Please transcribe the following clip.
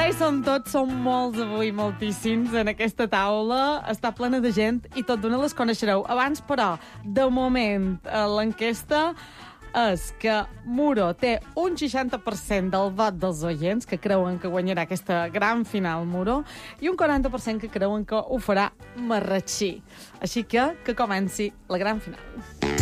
Ja hi som tots, som molts avui, moltíssims en aquesta taula. Està plena de gent i tot d'una les coneixereu. Abans, però, de moment, l'enquesta és que Muro té un 60% del vot dels oients que creuen que guanyarà aquesta gran final Muro i un 40% que creuen que ho farà Marratxí. Així que comenci la gran final.